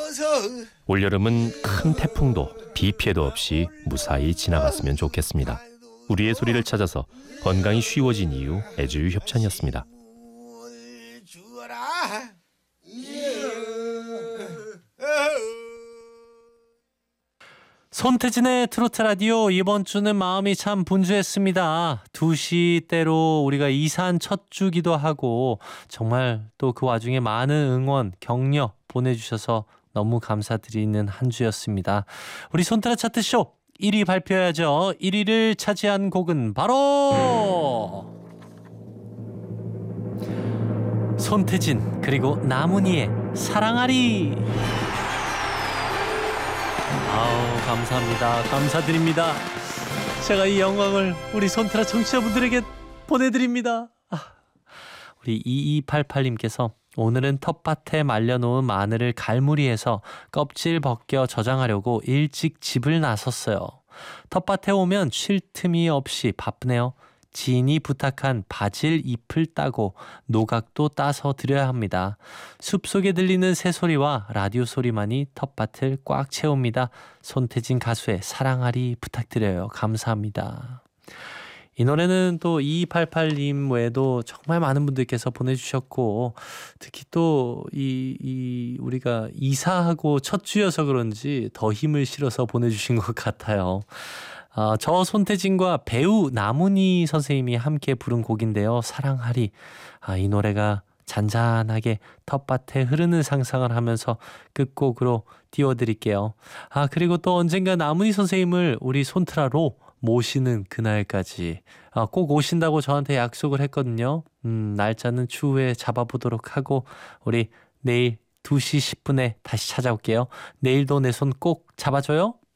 올여름은 큰 태풍도 비 피해도 없이 무사히 지나갔으면 좋겠습니다. 우리의 소리를 찾아서 건강이 쉬워진 이유 애주유 협찬이었습니다. 손태진의 트로트 라디오, 이번 주는 마음이 참 분주했습니다. 2시대로 우리가 이산 첫 주기도 하고 정말 또 그 와중에 많은 응원, 격려 보내주셔서 너무 감사드리는 한 주였습니다. 우리 손태라 차트쇼 1위 발표해야죠. 1위를 차지한 곡은 바로 손태진 그리고 나문희의 사랑하리. 아우, 감사합니다. 감사드립니다. 제가 이 영광을 우리 손태라 청취자분들에게 보내드립니다. 우리 2288님께서 오늘은 텃밭에 말려놓은 마늘을 갈무리해서 껍질 벗겨 저장하려고 일찍 집을 나섰어요. 텃밭에 오면 쉴 틈이 없이 바쁘네요. 지인이 부탁한 바질 잎을 따고 노각도 따서 드려야 합니다. 숲속에 들리는 새소리와 라디오 소리만이 텃밭을 꽉 채웁니다. 손태진 가수의 사랑하리 부탁드려요. 감사합니다. 이 노래는 또 2288님 외에도 정말 많은 분들께서 보내주셨고, 특히 또 우리가 이사하고 첫 주여서 그런지 더 힘을 실어서 보내주신 것 같아요. 저 손태진과 배우 나문희 선생님이 함께 부른 곡인데요. 사랑하리. 이 노래가 잔잔하게 텃밭에 흐르는 상상을 하면서 끝곡으로 띄워드릴게요. 그리고 또 언젠가 나문희 선생님을 우리 손트라로 모시는 그날까지 꼭 오신다고 저한테 약속을 했거든요. 날짜는 추후에 잡아보도록 하고 우리 내일 2시 10분에 다시 찾아올게요. 내일도 내 손 꼭 잡아줘요.